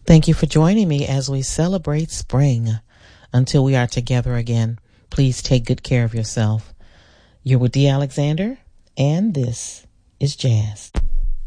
Thank you for joining me as we celebrate spring. Until we are together again, please take good care of yourself. You're with Dee Alexander, and this is Jazz.